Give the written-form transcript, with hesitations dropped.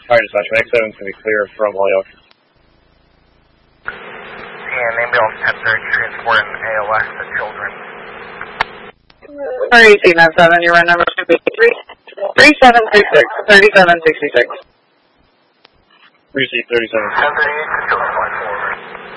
Fire dispatch, Max 7 can be clear from Holyoke. And ambulance 1030 transporting ALS to children. Sorry, C97, your run number should be 3766. 3766. Receipt 3766. 1038 to children going forward.